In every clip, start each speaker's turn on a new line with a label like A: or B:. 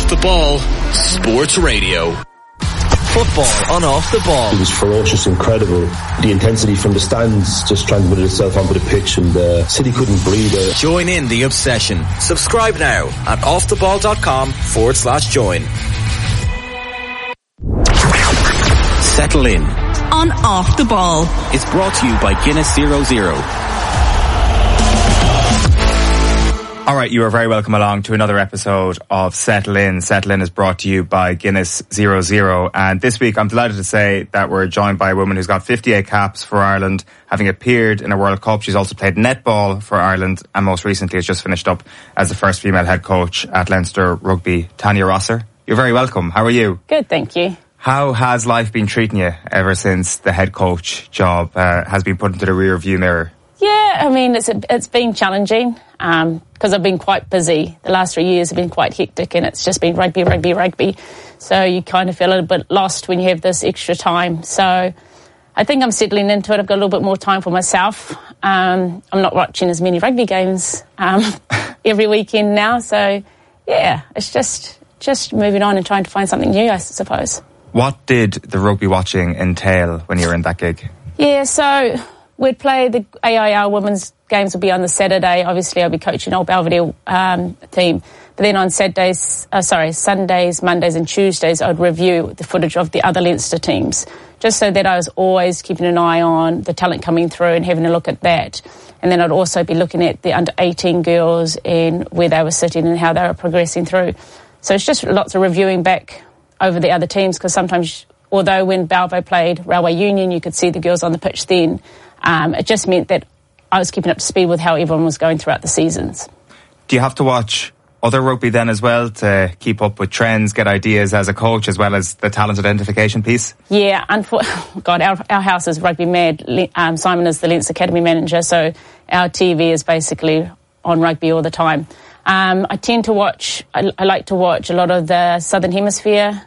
A: the Ball Sports Radio.
B: Football on Off the Ball.
C: It was ferocious, incredible. The intensity from the stands just trying to put itself onto the pitch, and the city couldn't breathe.
B: Join in the obsession. Subscribe now at offtheball.com/join. Settle in
D: on Off the Ball.
B: It's brought to you by Guinness 00.
E: Alright, you are very welcome along to another episode of Settle In. Settle In is brought to you by Guinness 00. And this week I'm delighted to say that we're joined by a woman who's got 58 caps for Ireland, having appeared in a World Cup. She's also played netball for Ireland and most recently has just finished up as the first female head coach at Leinster Rugby. Tanya Rosser, you're very welcome. How are you?
F: Good, thank you.
E: How has life been treating you ever since the head coach job has been put into the rear view mirror?
F: Yeah, I mean, it's been challenging because I've been quite busy. The last 3 years have been quite hectic and it's just been rugby. So you kind of feel a little bit lost when you have this extra time. So I think I'm settling into it. I've got a little bit more time for myself. I'm not watching as many rugby games every weekend now. So, yeah, it's just moving on and trying to find something new, I suppose.
E: What did the rugby watching entail when you were in that gig?
F: Yeah, so we'd play the AIR women's games would be on the Saturday. Obviously, I'll be coaching Old Belvedere team. But then on Sundays, Mondays and Tuesdays, I'd review the footage of the other Leinster teams, just so that I was always keeping an eye on the talent coming through and having a look at that. And then I'd also be looking at the under-18 girls and where they were sitting and how they were progressing through. So it's just lots of reviewing back over the other teams, because sometimes, although when Belvo played Railway Union, you could see the girls on the pitch then, it just meant that I was keeping up to speed with how everyone was going throughout the seasons.
E: Do you have to watch other rugby then as well to keep up with trends, get ideas as a coach, as well as the talent identification piece? Yeah,
F: God, our house is rugby mad. Simon is the Leinster Academy manager, so our TV is basically on rugby all the time. I tend to watch, I like to watch a lot of the Southern Hemisphere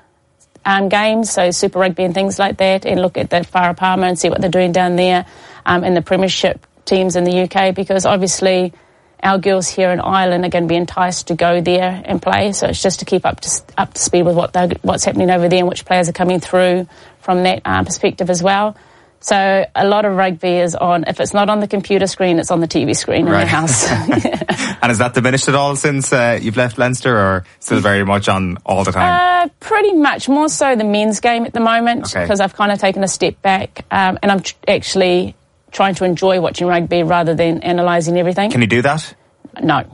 F: games, so Super Rugby and things like that, and look at the Farah Palmer and see what they're doing down there, and the Premiership teams in the UK, because obviously our girls here in Ireland are going to be enticed to go there and play. So it's just to keep up to speed with what's happening over there and which players are coming through from that perspective as well. So a lot of rugby is on. If it's not on the computer screen, it's on the TV screen in the house.
E: And has that diminished at all since you've left Leinster, or still very much on all the time?
F: Pretty much. More so the men's game at the moment, because I've kind of taken a step back, and I'm actually trying to enjoy watching rugby rather than analysing everything.
E: Can you do that?
F: No.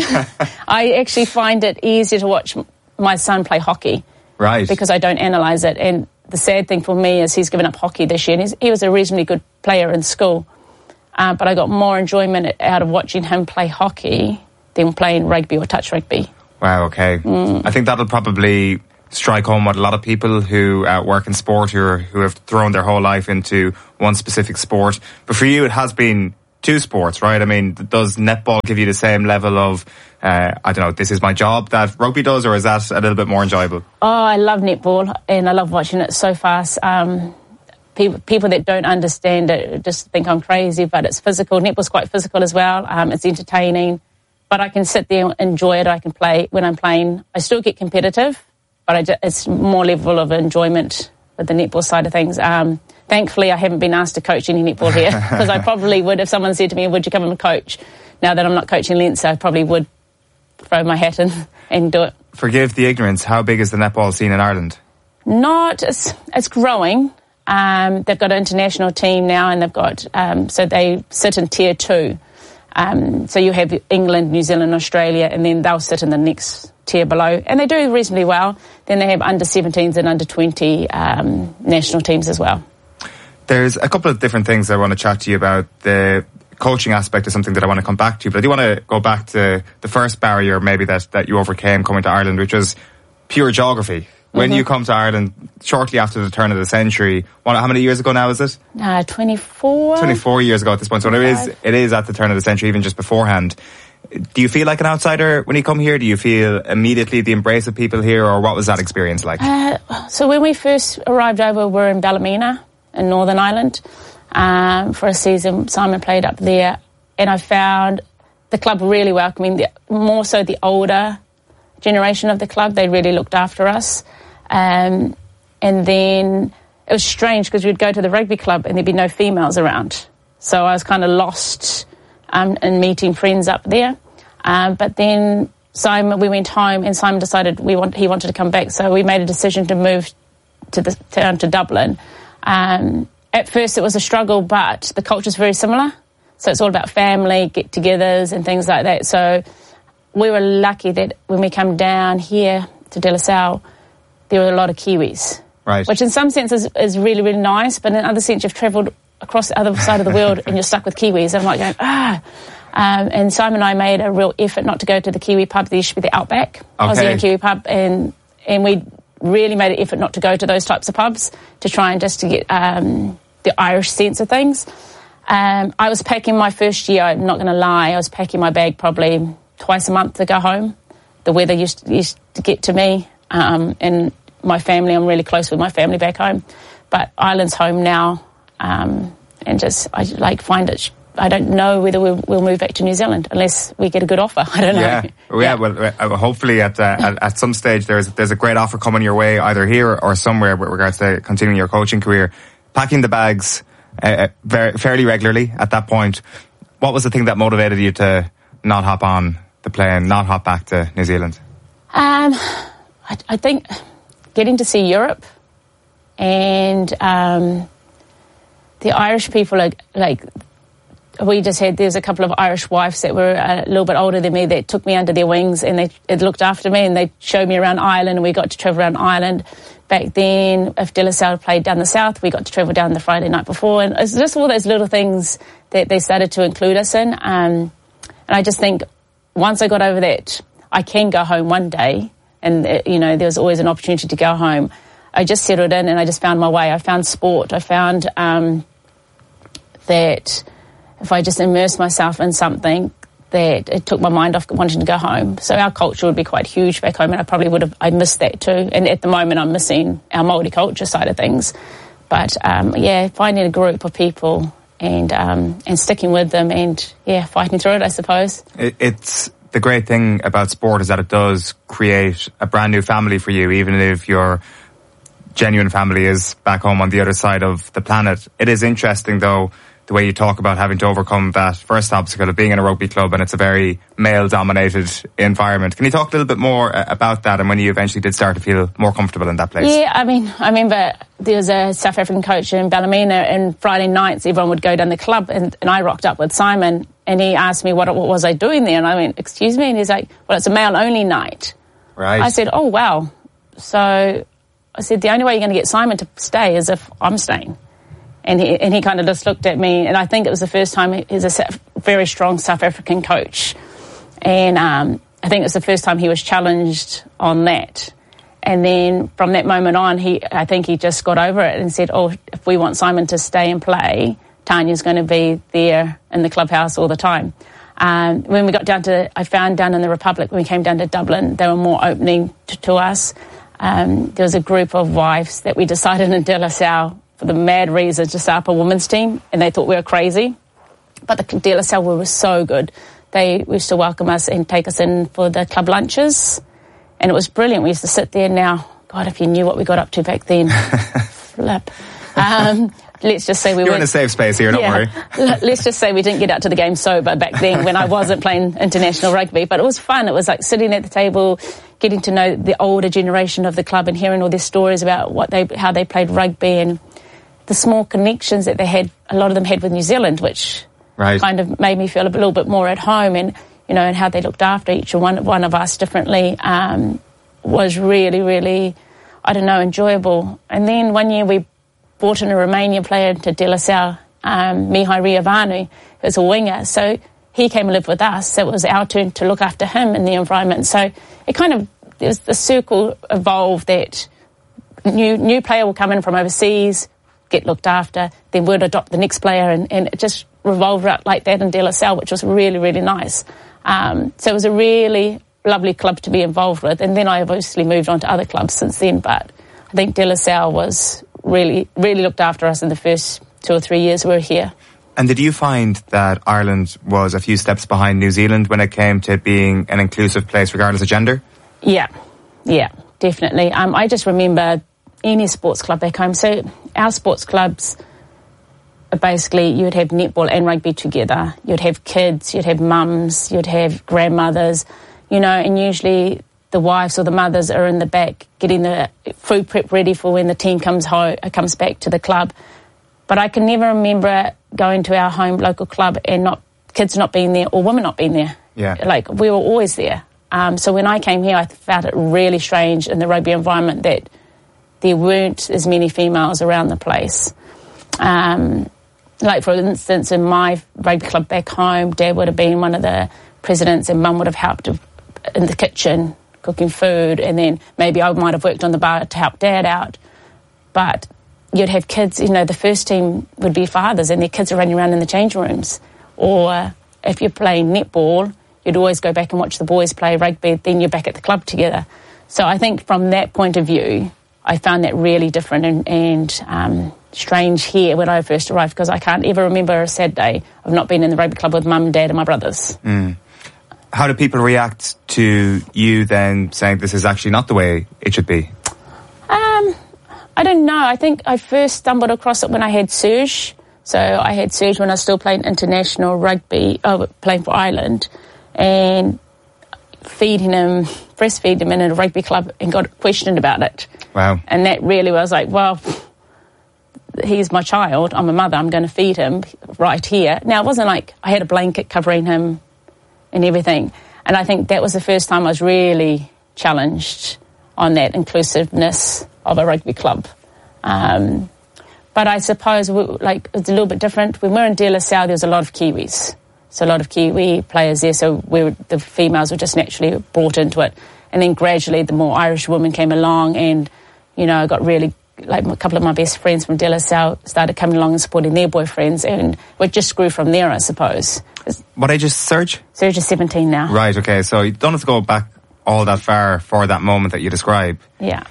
F: I actually find it easier to watch my son play hockey.
E: Right.
F: Because I don't analyse it. And the sad thing for me is he's given up hockey this year, and he was a reasonably good player in school. But I got more enjoyment out of watching him play hockey than playing rugby or touch rugby.
E: Wow, okay. I think that'll probably strike home with a lot of people who work in sport, who have thrown their whole life into one specific sport. But for you, it has been two sports, right? I mean, does netball give you the same level of, this is my job that rugby does, or is that a little bit more enjoyable?
F: Oh, I love netball, and I love watching it so fast. People that don't understand it just think I'm crazy, but it's physical. Netball's quite physical as well. It's entertaining, but I can sit there and enjoy it. I can play when I'm playing. I still get competitive, but it's more level of enjoyment with the netball side of things. Thankfully, I haven't been asked to coach any netball here, because I probably would, if someone said to me, would you come and coach? Now that I'm not coaching Leinster, I probably would throw my hat in and do it.
E: Forgive the ignorance, how big is the netball scene in Ireland?
F: It's growing. They've got an international team now, and they've got, so they sit in tier 2. So you have England, New Zealand, Australia, and then they'll sit in the next tier below. And they do reasonably well. Then they have under 17s and under 20 national teams as well.
E: There's a couple of different things I want to chat to you about. The coaching aspect is something that I want to come back to, but I do want to go back to the first barrier maybe that you overcame coming to Ireland, which was pure geography. When you come to Ireland shortly after the turn of the century, how many years ago now is it?
F: 24.
E: 24 years ago at this point. So it is at the turn of the century, even just beforehand. Do you feel like an outsider when you come here? Do you feel immediately the embrace of people here, or what was that experience like?
F: So when we first arrived over, we were in Ballymena in Northern Ireland for a season. Simon played up there, and I found the club really welcoming, more so the older generation of the club. They really looked after us. And then it was strange because we'd go to the rugby club and there'd be no females around. So I was kind of lost in meeting friends up there. But then we went home and Simon decided he wanted to come back. So we made a decision to move down to Dublin. At first it was a struggle, but the culture's very similar. So it's all about family, get-togethers and things like that. So we were lucky that when we come down here to De La Salle, there were a lot of Kiwis.
E: Right.
F: Which in some senses is really, really nice, but in other sense you've travelled across the other side of the world and you're stuck with Kiwis. And I'm like going, and Simon and I made a real effort not to go to the Kiwi pub. There used to be the Outback, Aussie and Kiwi pub, and we really made an effort not to go to those types of pubs to try and just to get the Irish sense of things. I was packing my first year, I'm not going to lie, I was packing my bag probably twice a month to go home. The weather used to get to me, and my family, I'm really close with my family back home. But Ireland's home now, and just, I find it, I don't know whether we'll move back to New Zealand unless we get a good offer. I don't know.
E: Yeah. Well, hopefully at some stage there's a great offer coming your way, either here or somewhere, with regards to continuing your coaching career. Packing the bags fairly regularly at that point. What was the thing that motivated you to not hop on the plane, not hop back to New Zealand?
F: I think getting to see Europe and the Irish people are like. There's a couple of Irish wives that were a little bit older than me that took me under their wings and they looked after me and they showed me around Ireland, and we got to travel around Ireland. Back then, if De La Salle played down the south, we got to travel down the Friday night before, and it's just all those little things that they started to include us in. And I just think once I got over that, I can go home one day, and there was always an opportunity to go home. I just settled in and I just found my way. I found sport. I found that if I just immersed myself in something, that it took my mind off wanting to go home. So our culture would be quite huge back home, and I probably I missed that too. And at the moment I'm missing our Māori culture side of things. But finding a group of people and sticking with them and fighting through it, I suppose.
E: It's the great thing about sport is that it does create a brand new family for you, even if your genuine family is back home on the other side of the planet. It is interesting though, the way you talk about having to overcome that first obstacle of being in a rugby club, and it's a very male-dominated environment. Can you talk a little bit more about that and when you eventually did start to feel more comfortable in that place?
F: Yeah, I mean, I remember there was a South African coach in Ballymena, and Friday nights everyone would go down the club, and I rocked up with Simon, and he asked me what was I doing there, and I went, excuse me, and he's like, well, it's a male-only night.
E: Right.
F: I said, oh, wow. So I said, the only way you're going to get Simon to stay is if I'm staying. And he kind of just looked at me, and I think it was the first time he's a very strong South African coach. And I think it was the first time he was challenged on that. And then from that moment on, I think he just got over it and said, oh, if we want Simon to stay and play, Tanya's going to be there in the clubhouse all the time. When we got I found down in the Republic, when we came down to Dublin, they were more opening to us. There was a group of wives that we decided in De La Salle, for the mad reason, to start up a women's team, and they thought we were crazy. But the De La Salle were so good. They used to welcome us and take us in for the club lunches, and it was brilliant. We used to sit there. Now, God, if you knew what we got up to back then. Flip. Let's just say
E: You're in a safe space here, don't worry.
F: Let's just say we didn't get out to the game sober back then when I wasn't playing international rugby. But it was fun. It was like sitting at the table, getting to know the older generation of the club and hearing all their stories about how they played rugby and the small connections that they had, a lot of them had with New Zealand, which kind of made me feel a little bit more at home, and and how they looked after each one of us differently was really, really, I don't know, enjoyable. And then one year we brought in a Romanian player to De La Salle, Mihai Riavanu, who's a winger. So he came and lived with us. So it was our turn to look after him in the environment. So it kind of, the circle evolved that new player will come in from overseas, get looked after, then we'd adopt the next player, and it just revolved out like that in De La Salle, which was really, really nice. So it was a really lovely club to be involved with, and then I obviously moved on to other clubs since then, but I think De La Salle was really, really looked after us in the first 2 or 3 years we were here.
E: And did you find that Ireland was a few steps behind New Zealand when it came to being an inclusive place regardless of gender?
F: Yeah, definitely. I just remember any sports club back home. So our sports clubs are basically, you would have netball and rugby together. You'd have kids, you'd have mums, you'd have grandmothers, and usually the wives or the mothers are in the back getting the food prep ready for when the team comes back to the club. But I can never remember going to our home local club and kids not being there or women not being there.
E: Yeah.
F: Like, we were always there. So when I came here, I found it really strange in the rugby environment that there weren't as many females around the place. Like, for instance, in my rugby club back home, Dad would have been one of the presidents and Mum would have helped in the kitchen, cooking food, and then maybe I might have worked on the bar to help Dad out. But you'd have kids, the first team would be fathers and their kids are running around in the change rooms. Or if you're playing netball, you'd always go back and watch the boys play rugby, then you're back at the club together. So I think from that point of view, I found that really different and strange here when I first arrived, because I can't ever remember a sad day of not being in the rugby club with Mum, Dad and my brothers.
E: How do people react to you then saying this is actually not the way it should be?
F: I don't know. I think I first stumbled across it when I had Serge. So I had Serge when I was still playing international rugby, playing for Ireland, and breastfeed him in a rugby club and got questioned about it. Wow. And that really was like, well, he's my child, I'm a mother, I'm going to feed him right here. Now, it wasn't like I had a blanket covering him and everything. And I think that was the first time I was really challenged on that inclusiveness of a rugby club. But I suppose, it's a little bit different. When we were in De La Salle, there was a lot of Kiwis. So a lot of Kiwi players there, so the females were just naturally brought into it. And then gradually the more Irish women came along and, I got really, a couple of my best friends from De La Salle started coming along and supporting their boyfriends, and it just grew from there, I suppose.
E: What age is Serge?
F: Serge is 17 now.
E: Right, okay, so you don't have to go back all that far for that moment that you describe.
F: Yeah.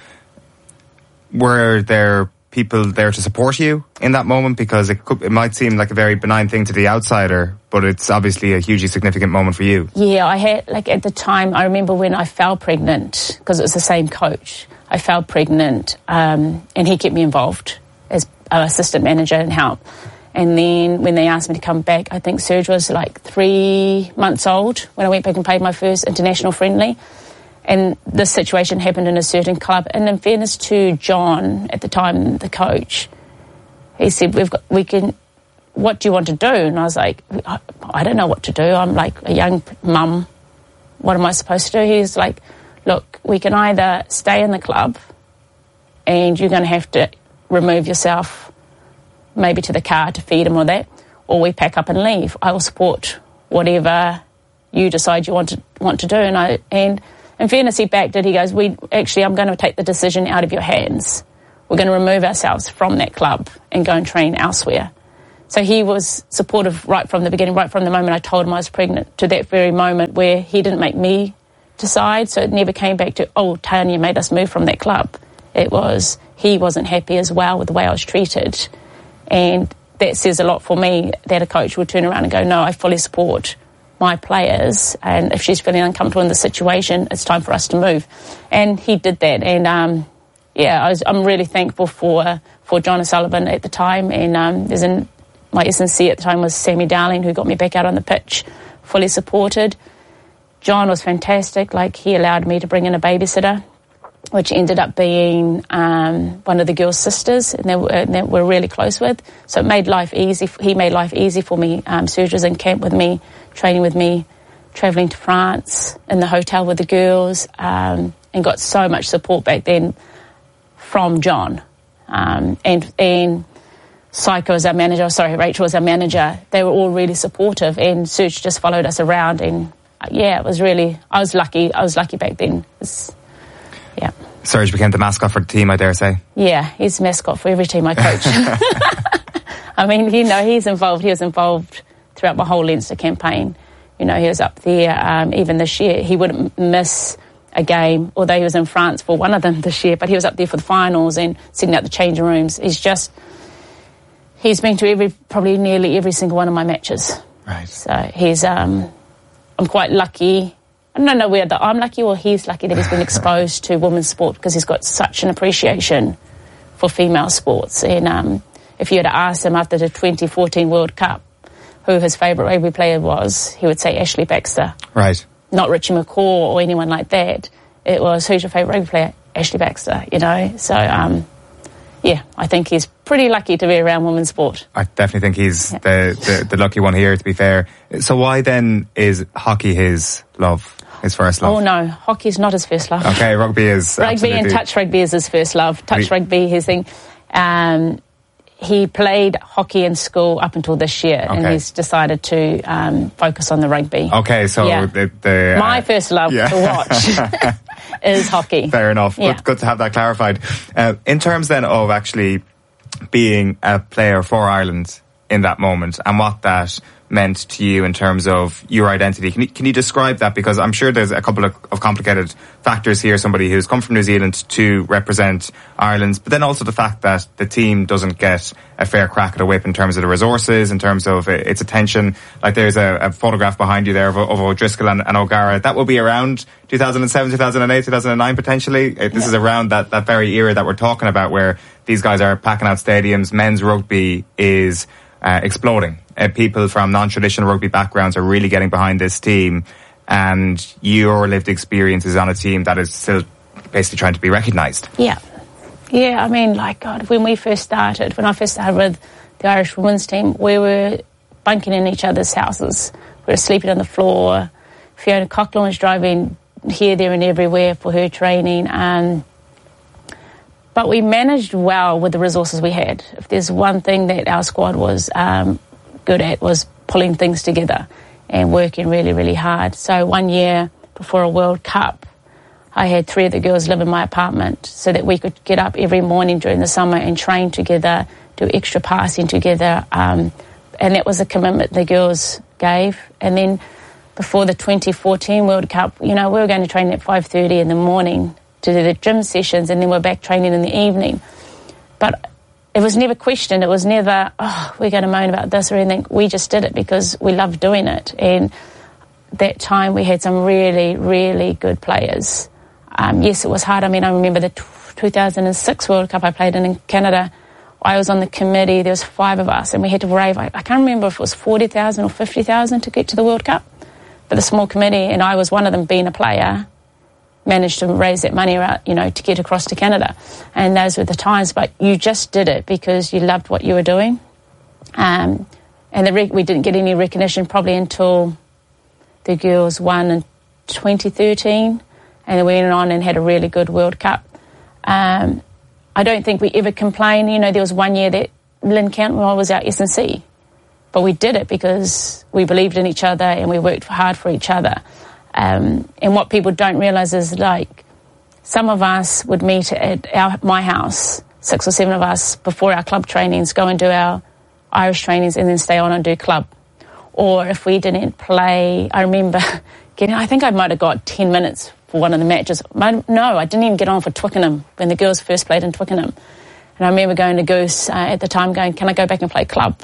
E: Were there people there to support you in that moment? Because it might seem like a very benign thing to the outsider, but it's obviously a hugely significant moment for you. Yeah, I had, at the time, I remember when I fell pregnant, because it was the same coach. I fell pregnant, and he kept me involved as an assistant manager and help. And then when they asked me to come back, I think Serge was 3 months old when I went back and played my first international friendly. And this situation happened in a certain club. And in fairness to John, at the time, the coach, he said, what do you want to do? And I was like, I don't know what to do. I'm like a young mum. What am I supposed to do? He's like, look, we can either stay in the club and you're going to have to remove yourself maybe to the car to feed him or that, or we pack up and leave. I will support whatever you decide you want to do. And in fairness, he backed it. He goes, I'm going to take the decision out of your hands. We're going to remove ourselves from that club and go and train elsewhere. So he was supportive right from the beginning, right from the moment I told him I was pregnant to that very moment where he didn't make me decide. So it never came back to, Tanya made us move from that club. It was, he wasn't happy as well with the way I was treated. And that says a lot for me, that a coach would turn around and go, no, I fully support my players, and if she's feeling uncomfortable in the situation, it's time for us to move. And he did that. And I'm really thankful for John O'Sullivan at the time. And my SNC at the time was Sammy Darling, who got me back out on the pitch, fully supported. John was fantastic. He allowed me to bring in a babysitter, which ended up being one of the girls' sisters, and that we're really close with. So it made life easy. He made life easy for me. Serge was in camp with me, training with me, travelling to France, in the hotel with the girls, and got so much support back then from John. And Psycho was our manager, Rachel was our manager. They were all really supportive, and Serge just followed us around. And it was really, I was lucky back then. Yeah. Serge became the mascot for the team, I dare say. Yeah, he's the mascot for every team I coach. I mean, he's involved. He was involved throughout my whole Leinster campaign. He was up there. Even this year, he wouldn't miss a game, although he was in France for one of them this year, but he was up there for the finals and sitting out the changing rooms. He's been to probably nearly every single one of my matches. Right.
F: So I'm quite lucky I don't know whether I'm lucky or he's lucky that he's been exposed to women's sport, because he's got such an appreciation for female sports. And if you were to ask him after the 2014 World Cup who his favourite rugby player was, he would say Ashley Baxter.
E: Right.
F: Not Richie McCaw or anyone like that. It was, who's your favourite rugby player? Ashley Baxter, you know. So, yeah, I think he's pretty lucky to be around women's sport.
E: I definitely think he's the lucky one here, to be fair. So why then is hockey his love, his first love?
F: Oh no, hockey's not his first love.
E: Okay, rugby is
F: Rugby
E: absolutely.
F: and touch rugby is his first love. Touch rugby, his thing. He played hockey in school up until this year, and he's decided to focus on the rugby.
E: Okay, so
F: my first love to watch is hockey.
E: Fair enough.
F: Yeah.
E: Good to have that clarified. In terms then of actually being a player for Ireland in that moment, and what that meant to you in terms of your identity. Can you describe that? Because I'm sure there's a couple of complicated factors here. Somebody who's come from New Zealand to represent Ireland, but then also the fact that the team doesn't get a fair crack at a whip in terms of the resources, in terms of its attention. Like there's a photograph behind you there of O'Driscoll and O'Gara. That will be around 2007, 2008, 2009 potentially. This is around that very era that we're talking about, where these guys are packing out stadiums. Men's rugby is exploding. People from non-traditional rugby backgrounds are really getting behind this team, and your lived experience is on a team that is still basically trying to be recognised.
F: Yeah. I mean, like, God, when I first started with the Irish women's team, we were bunking in each other's houses. We were sleeping on the floor. Fiona Coughlin was driving here, there and everywhere for her training. But we managed well with the resources we had. If there's one thing that our squad was good at, was pulling things together and working really, really hard. So one year before a World Cup, I had 3 of the girls live in my apartment so that we could get up every morning during the summer and train together, do extra passing together. And that was a commitment the girls gave. And then before the 2014 World Cup, you know, we were going to train at 5:30 in the morning to do the gym sessions, and then we're back training in the evening. But it was never questioned. It was never, we're going to moan about this or anything. We just did it because we loved doing it. And that time we had some really, really good players. Yes, it was hard. I mean, I remember the 2006 World Cup I played in Canada. I was on the committee. There was 5 of us, and we had to raise, I can't remember if it was 40,000 or 50,000 to get to the World Cup. But the small committee, and I was one of them, being a player, managed to raise that money out, you know, to get across to Canada. And those were the times, but you just did it because you loved what you were doing. And we didn't get any recognition probably until the girls won in 2013, and then we went on and had a really good World Cup. I don't think we ever complained. You know, there was one year that Lynn Cantwell was our S&C, but we did it because we believed in each other and we worked hard for each other. And what people don't realise is, like, some of us would meet at my house, 6 or 7 of us, before our club trainings, go and do our Irish trainings and then stay on and do club. Or if we didn't play, I remember I think I might have got 10 minutes for one of the matches. No, I didn't even get on for Twickenham when the girls first played in Twickenham. And I remember going to Goose at the time going, can I go back and play club?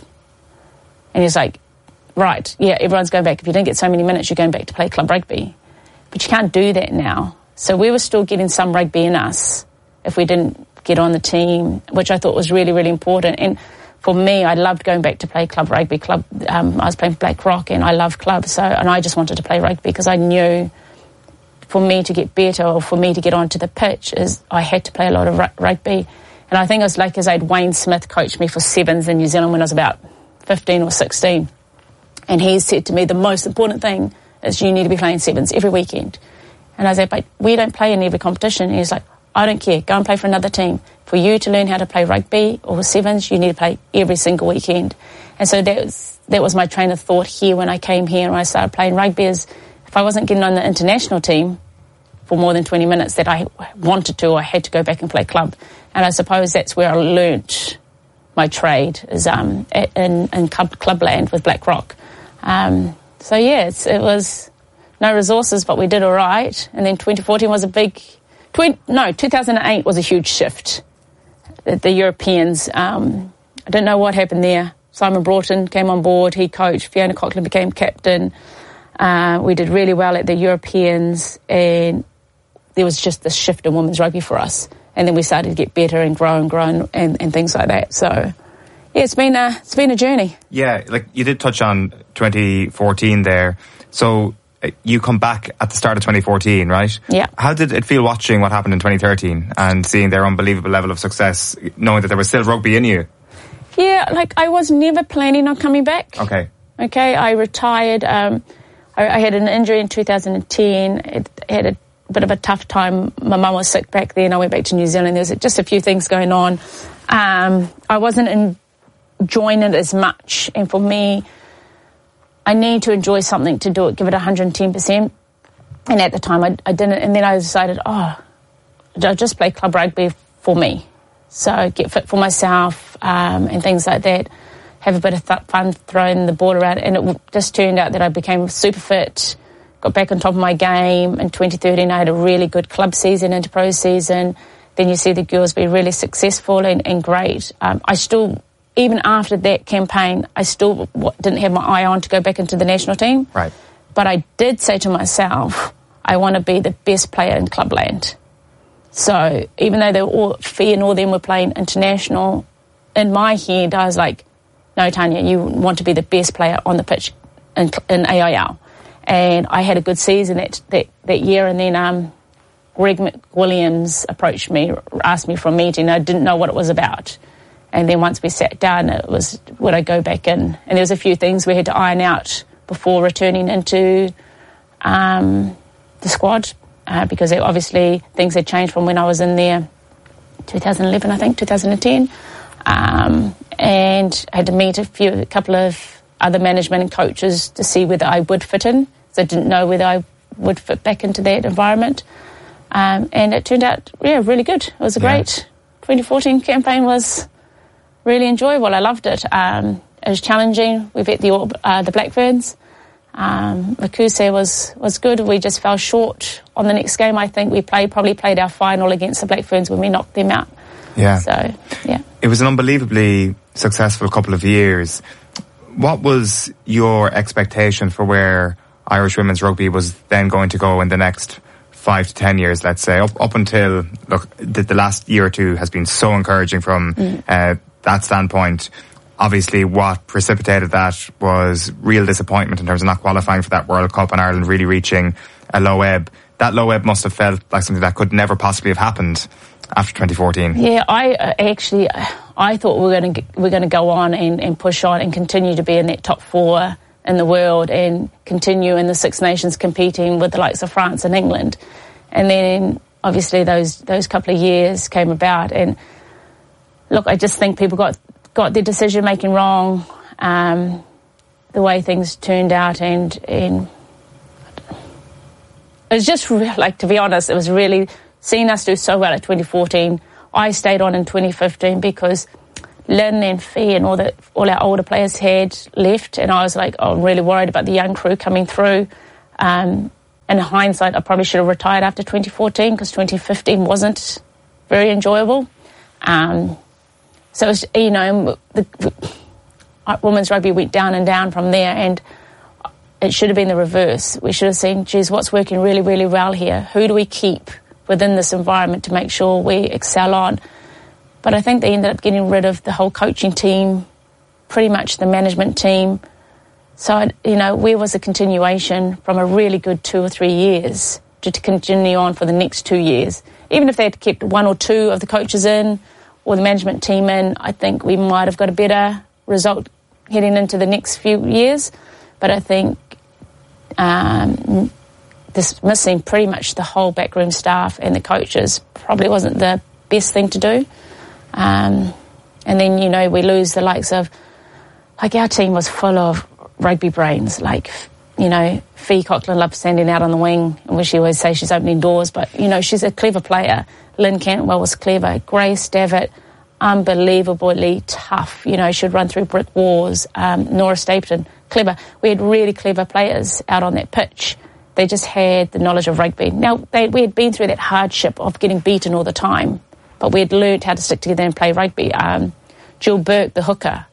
F: And he's like, right, yeah, everyone's going back. If you didn't get so many minutes, you're going back to play club rugby. But you can't do that now. So we were still getting some rugby in us if we didn't get on the team, which I thought was really, really important. And for me, I loved going back to play club rugby. I was playing for Blackrock, and I love club. And I just wanted to play rugby because I knew for me to get better, or for me to get onto the pitch, is I had to play a lot of rugby. And I think it was like as I had Wayne Smith coach me for sevens in New Zealand when I was about 15 or 16. And he said to me, the most important thing is you need to be playing sevens every weekend. And I said, but we don't play in every competition. And he's like, I don't care. Go and play for another team. For you to learn how to play rugby or sevens, you need to play every single weekend. And so that was my train of thought here when I came here and I started playing rugby, is if I wasn't getting on the international team for more than 20 minutes that I wanted to, I had to go back and play club. And I suppose that's where I learnt my trade, is in clubland with Blackrock. So yeah, it was no resources, but we did all right. And then 2014 was 2008 was a huge shift. The Europeans, I don't know what happened there. Simon Broughton came on board, he coached, Fiona Coughlin became captain. We did really well at the Europeans, and there was just this shift in women's rugby for us. And then we started to get better and grow and things like that. So, yeah, it's been a journey.
E: Yeah, like you did touch on 2014 there. So you come back at the start of 2014, right?
F: Yeah.
E: How did it feel watching what happened in 2013 and seeing their unbelievable level of success, knowing that there was still rugby in you?
F: Yeah, like I was never planning on coming back.
E: Okay,
F: I retired. I had an injury in 2010. It had a bit of a tough time. My mum was sick back then. I went back to New Zealand. There was just a few things going on. I wasn't enjoying it as much. And for me, I need to enjoy something to do it, give it 110%. And at the time, I didn't. And then I decided, I'll just play club rugby for me. So get fit for myself and things like that. Have a bit of fun throwing the ball around. And it just turned out that I became super fit, got back on top of my game. In 2013, I had a really good club season into pro season. Then you see the girls be really successful and great. I still, even after that campaign, I still didn't have my eye on to go back into the national team.
E: right.
F: But I did say to myself, I want to be the best player in clubland. So even though they were all, Fee and all them were playing international, in my head I was like, no, Tanya, you want to be the best player on the pitch in AIL. And I had a good season that year, and then Greg McWilliams approached me, asked me for a meeting. I didn't know what it was about. And then once we sat down, it was, would I go back in? And there was a few things we had to iron out before returning into the squad, because obviously things had changed from when I was in there, 2011, I think, 2010. And I had to meet a couple of other management and coaches to see whether I would fit in. So I didn't know whether I would fit back into that environment. And it turned out, really good. It was a great 2014 campaign was really enjoyable. I loved it. It was challenging. We beat the Blackburns. Makuse was good. We just fell short on the next game. I think we probably played our final against the Blackburns when we knocked them out.
E: Yeah.
F: So, yeah.
E: It was an unbelievably successful couple of years. What was your expectation for where Irish women's rugby was then going to go in the next 5 to 10 years, let's say, up until, look, the last year or two has been so encouraging from that standpoint. Obviously, what precipitated that was real disappointment in terms of not qualifying for that World Cup and Ireland really reaching a low ebb. That low ebb must have felt like something that could never possibly have happened after 2014.
F: Yeah, I thought we're going to go on and push on and continue to be in that top 4 in the world and continue in the Six Nations competing with the likes of France and England. And then obviously those couple of years came about, and look, I just think people got their decision making wrong, the way things turned out, and it was just like, to be honest, it was really seeing us do so well at 2014. I stayed on in 2015 because Lynn and Fee and all our older players had left, and I was like, I'm really worried about the young crew coming through. In hindsight, I probably should have retired after 2014 because 2015 wasn't very enjoyable. So, women's rugby went down and down from there, and it should have been the reverse. We should have seen, geez, what's working really, really well here? Who do we keep within this environment to make sure we excel on? But I think they ended up getting rid of the whole coaching team, pretty much the management team. So, where was the continuation from a really good 2 or 3 years to continue on for the next 2 years? Even if they had kept 1 or 2 of the coaches in or the management team in, I think we might have got a better result heading into the next few years. But I think dismissing pretty much the whole backroom staff and the coaches probably wasn't the best thing to do. And then, we lose the likes of, like, our team was full of rugby brains, like, Fee Coughlin loved standing out on the wing, and she always say she's opening doors, but, she's a clever player. Lynn Cantwell was clever. Grace Davitt, unbelievably tough. She'd run through brick walls. Nora Stapleton, clever. We had really clever players out on that pitch. They just had the knowledge of rugby. Now, we had been through that hardship of getting beaten all the time, but we had learned how to stick together and play rugby. Jill Burke, the hooker,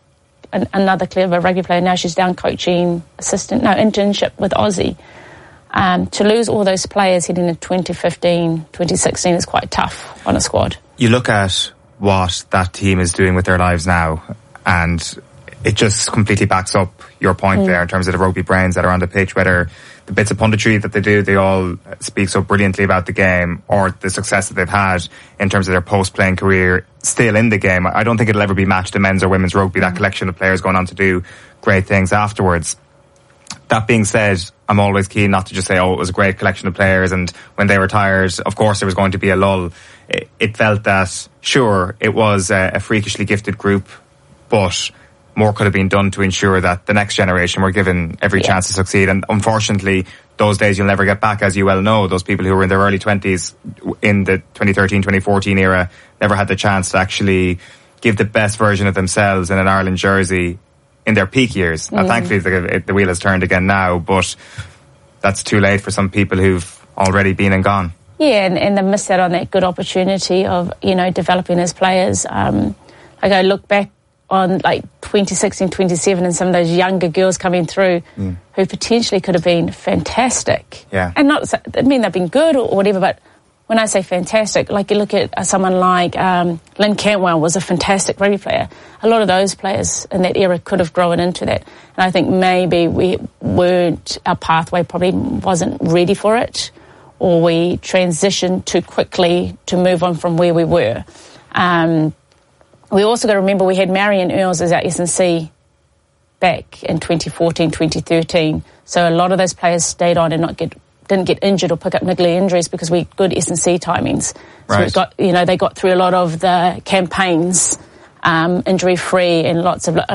F: another clever rugby player. Now she's down coaching internship with Aussie. To lose all those players heading into 2015, 2016 is quite tough on a squad.
E: You look at what that team is doing with their lives now, and it just completely backs up your point there in terms of the rugby brains that are on the pitch, whether the bits of punditry that they do, they all speak so brilliantly about the game, or the success that they've had in terms of their post-playing career still in the game. I don't think it'll ever be matched in men's or women's rugby, that collection of players going on to do great things afterwards. That being said, I'm always keen not to just say, it was a great collection of players, and when they retired, of course there was going to be a lull. It felt that, sure, it was a freakishly gifted group, but more could have been done to ensure that the next generation were given every chance to succeed. And unfortunately, those days you'll never get back, as you well know. Those people who were in their early 20s in the 2013-2014 era never had the chance to actually give the best version of themselves in an Ireland jersey in their peak years. Now, thankfully, the wheel has turned again now, but that's too late for some people who've already been and gone.
F: Yeah, and they've missed out on that good opportunity of, developing as players. I look back on 2016, 2017 and some of those younger girls coming through who potentially could have been fantastic.
E: Yeah.
F: And I mean they've been good or whatever, but when I say fantastic, you look at someone like Lynn Cantwell was a fantastic rugby player. A lot of those players in that era could have grown into that. And I think maybe our pathway probably wasn't ready for it, or we transitioned too quickly to move on from where we were. We also got to remember we had Marion Earls as our S&C back in 2014, 2013. So a lot of those players stayed on and didn't get injured or pick up niggly injuries because we had good S&C timings.
E: Right.
F: So they got through a lot of the campaigns, injury-free and lots of...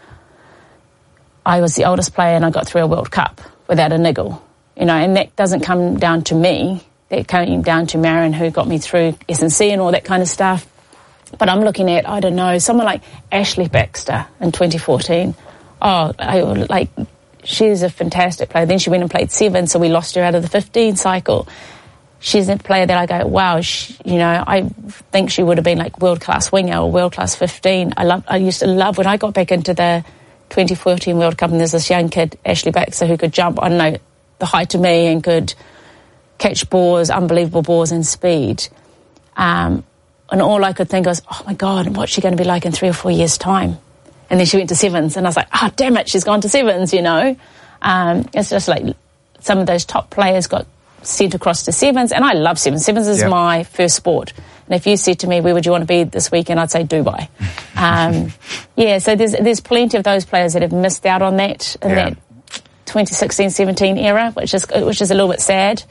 F: I was the oldest player and I got through a World Cup without a niggle. And that doesn't come down to me. That came down to Marion, who got me through S&C and all that kind of stuff. But I'm looking at, someone like Ashley Baxter in 2014. She's a fantastic player. Then she went and played 7, so we lost her out of the 15 cycle. She's a player that I go, wow, I think she would have been world-class winger or world-class 15. I used to love when I got back into the 2014 World Cup, and there's this young kid, Ashley Baxter, who could jump, the height of me and could catch balls, unbelievable balls and speed. And all I could think was, oh my God, what's she going to be like in 3 or 4 years' time? And then she went to 7s, and I was like, damn it, she's gone to 7s, It's just some of those top players got sent across to 7s, and I love 7s. 7s is my first sport. And if you said to me, where would you want to be this weekend, I'd say Dubai. So there's plenty of those players that have missed out on that in that 2016-17 era, which is a little bit sad.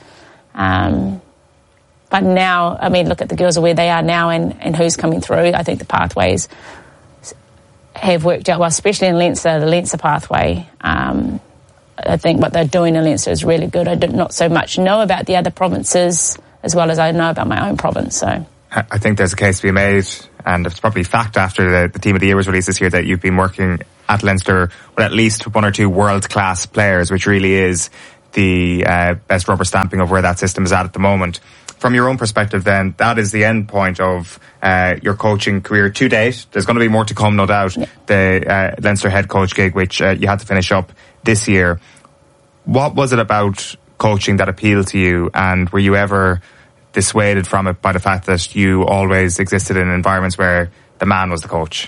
F: But now, look at the girls where they are now and who's coming through. I think the pathways have worked out well, especially in Leinster, the Leinster pathway. I think what they're doing in Leinster is really good. I did not so much know about the other provinces as well as I know about my own province. So
E: I think there's a case to be made, and it's probably fact after the Team of the Year was released this year, that you've been working at Leinster with at least 1 or 2 world-class players, which really is the best rubber stamping of where that system is at the moment. From your own perspective then, that is the end point of your coaching career to date. There's going to be more to come, no doubt. Yeah. The Leinster head coach gig, which you had to finish up this year. What was it about coaching that appealed to you, and were you ever dissuaded from it by the fact that you always existed in environments where the man was the coach?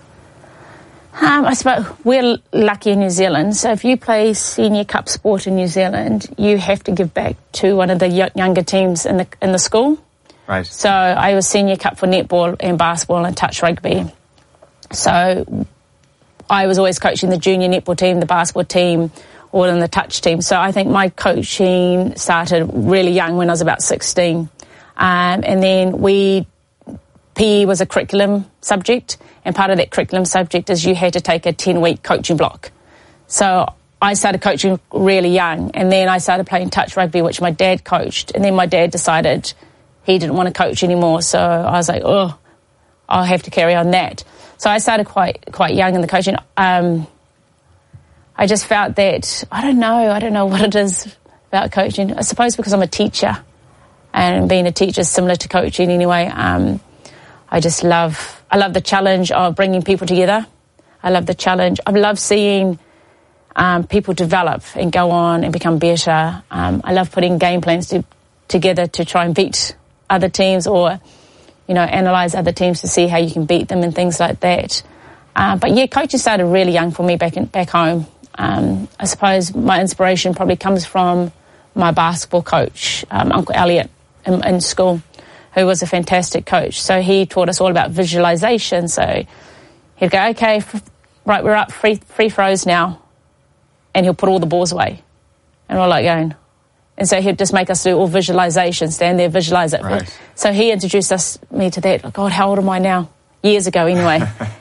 F: I suppose we're lucky in New Zealand, so if you play senior cup sport in New Zealand, you have to give back to one of the younger teams in the school.
E: Right.
F: So I was senior cup for netball and basketball and touch rugby. So I was always coaching the junior netball team, the basketball team, or in the touch team. So I think my coaching started really young when I was about 16. And then PE was a curriculum subject, and part of that curriculum subject is you had to take a 10-week coaching block. So I started coaching really young, and then I started playing touch rugby, which my dad coached, and then my dad decided he didn't want to coach anymore, so I was like, I'll have to carry on that. So I started quite young in the coaching. I just felt that, I don't know what it is about coaching. I suppose because I'm a teacher, and being a teacher is similar to coaching anyway. I love the challenge of bringing people together. I love the challenge. I love seeing people develop and go on and become better. I love putting game plans together to try and beat other teams, or, you know, analyse other teams to see how you can beat them and things like that. But yeah, coaching started really young for me back home. I suppose my inspiration probably comes from my basketball coach, Uncle Elliot, in school, who was a fantastic coach. So he taught us all about visualisation. So he'd go, okay, right, we're up free throws now. And he'll put all the balls away. And we're like going. And so he'd just make us do all visualisation, stand there, visualise it.
E: Right.
F: So he introduced me to that. God, how old am I now? Years ago anyway.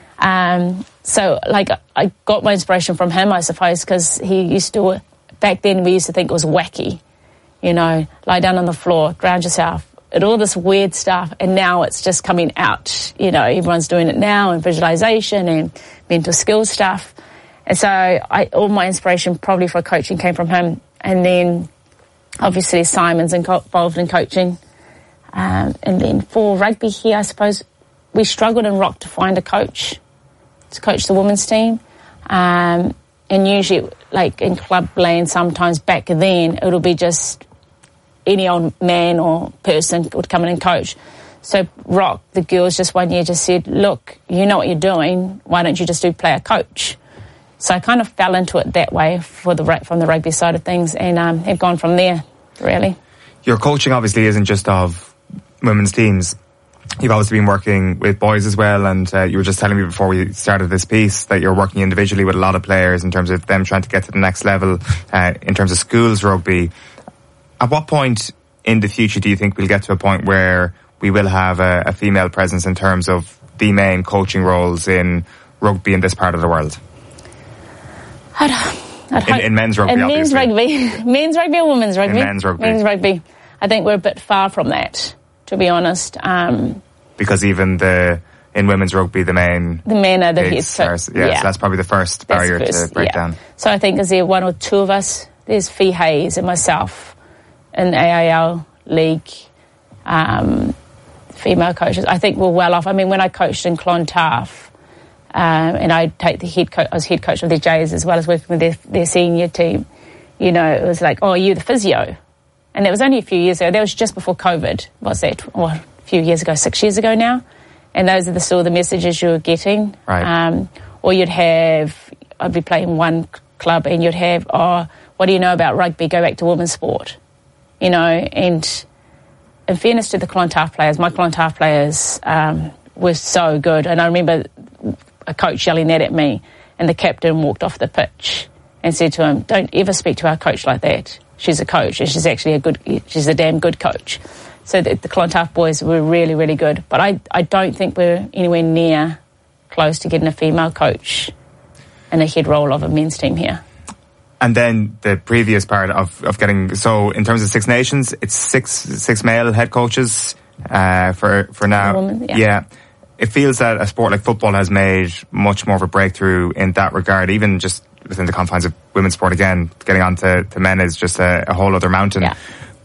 F: So, like, I got my inspiration from him, I suppose, because he used to, back then we used to think it was wacky, you know, lie down on the floor, ground yourself, and all this weird stuff. And now it's just coming out, you know, everyone's doing it now, and visualisation and mental skills stuff. And so all my inspiration probably for coaching came from him. And then, obviously, Simon's involved in coaching. And then for rugby here, I suppose, we struggled in Rock to find a coach to coach the women's team. And usually, like in club lane, sometimes back then, it'll be just any old man or person would come in and coach. So Rock, the girls, just one year just said, look, you know what you're doing. Why don't you just do player coach? So I kind of fell into it that way from the rugby side of things, and have gone from there, really.
E: Your coaching obviously isn't just of women's teams. You've obviously been working with boys as well, and you were just telling me before we started this piece that you're working individually with a lot of players in terms of them trying to get to the next level in terms of schools rugby. At what point in the future do you think we'll get to a point where we will have a female presence in terms of the main coaching roles in rugby in this part of the world?
F: I'd hope
E: in men's rugby, obviously.
F: Men's rugby or women's rugby?
E: In men's rugby.
F: Men's rugby. I think we're a bit far from that, to be honest.
E: Because even in women's rugby, the men are the head. So that's probably the first barrier to break down.
F: So I think, is there one or two of us? There's Fee Hayes and myself in the AIL League, female coaches. I think we're well off. I mean, when I coached in Clontarf, and I was head coach of the Jays as well as working with their senior team. You know, it was like, oh, you're the physio. And that was only a few years ago. That was just before COVID. What's that? A few years ago, 6 years ago now. And those are still the messages you were getting.
E: Right.
F: Or I'd be playing one club and you'd have, oh, what do you know about rugby? Go back to women's sport. You know, and in fairness to the Clontarf players, my Clontarf players were so good. And I remember a coach yelling that at me, and the captain walked off the pitch and said to him, don't ever speak to our coach like that. She's a coach, and she's actually she's a damn good coach. So the Clontarf boys were really, really good. But I don't think we're anywhere near close to getting a female coach in a head role of a men's team here.
E: And then the previous part of getting, so in terms of Six Nations, it's six male head coaches for now.
F: Women,
E: yeah. It feels that a sport like football has made much more of a breakthrough in that regard, even just within the confines of women's sport. Again, getting on to men is just a whole other mountain.
F: Yeah.